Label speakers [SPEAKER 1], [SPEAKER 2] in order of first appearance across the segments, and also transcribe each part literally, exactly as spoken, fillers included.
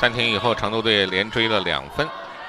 [SPEAKER 1] 暂停以后，成都队连追了两分。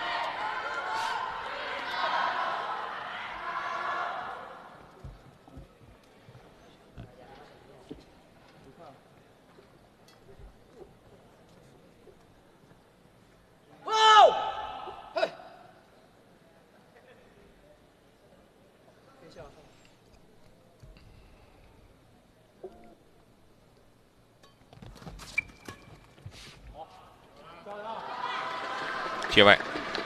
[SPEAKER 1] 界外，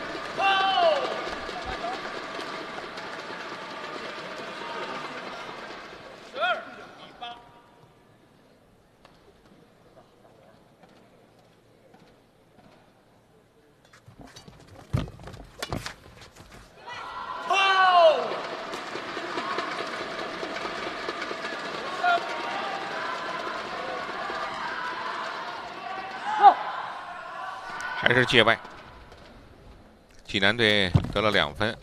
[SPEAKER 1] 还是界外。济南队得了两分，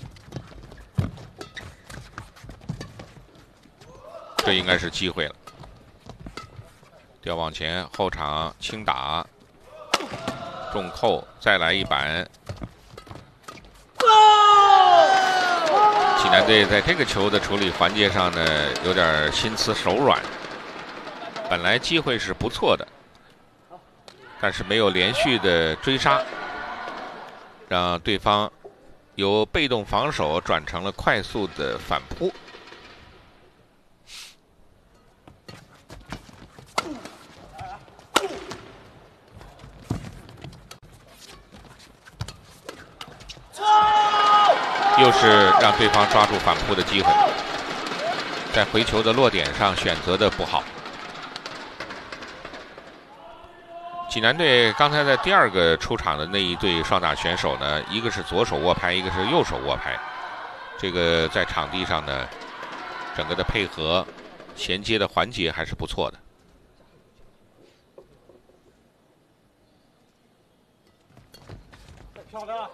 [SPEAKER 1] 这应该是机会了。调往前，后场轻打，重扣，再来一板。济南队在这个球的处理环节上呢，有点心慈手软。本来机会是不错的，但是没有连续的追杀。让对方由被动防守转成了快速的反扑。又是让对方抓住反扑的机会，在回球的落点上选择的不好。济南队刚才在第二个出场的那一对双打选手呢，一个是左手握拍，一个是右手握拍。这个在场地上呢，整个的配合、衔接的环节还是不错的。漂亮！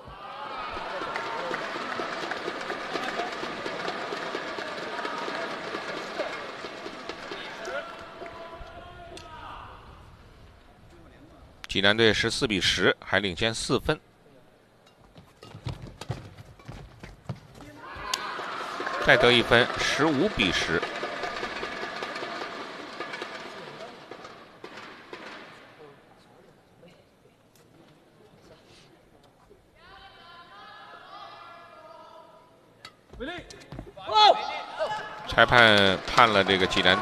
[SPEAKER 1] 济南队十四比十，还领先四分。再得一分，十五比十。裁判判了这个济南